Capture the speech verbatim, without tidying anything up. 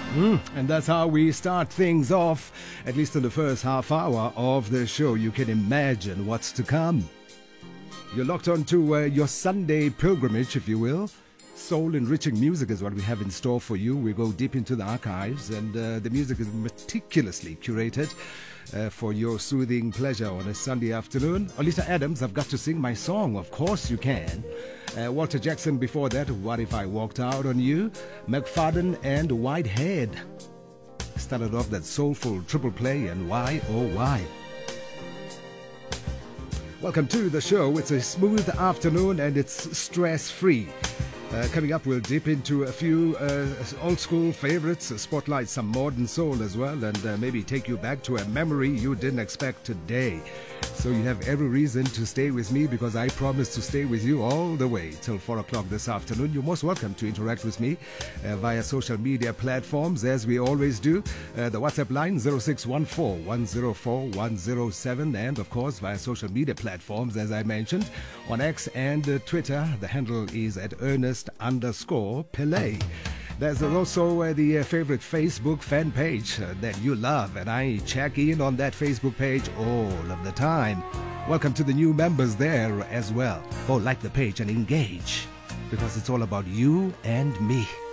Mm, and that's how we start things off, at least in the first half hour of the show. You can imagine what's to come. You're locked on to uh, your Sunday pilgrimage, if you will. Soul-enriching music is what we have in store for you. We go deep into the archives, and uh, the music is meticulously curated uh, for your soothing pleasure on a Sunday afternoon. Olita Adams, I've got to sing my song. Of course you can. Uh, Walter Jackson before that, What If I Walked Out on You? McFadden and Whitehead started off that soulful triple play, and why, oh why. Welcome to the show. It's a smooth afternoon and it's stress-free. Uh, coming up, we'll dip into a few uh, old-school favorites, uh, spotlight some modern soul as well, and uh, maybe take you back to a memory you didn't expect today. So you have every reason to stay with me, because I promise to stay with you all the way till four o'clock this afternoon. You're most welcome to interact with me uh, via social media platforms, as we always do. Uh, the WhatsApp line zero six one four, one zero four, one zero seven, and of course via social media platforms, as I mentioned, on X and uh, Twitter. The handle is at Ernest underscore Pillay. There's also uh, the uh, favorite Facebook fan page uh, that you love, and I check in on that Facebook page all of the time. Welcome to the new members there as well. Oh, like the page and engage, because it's all about you and me.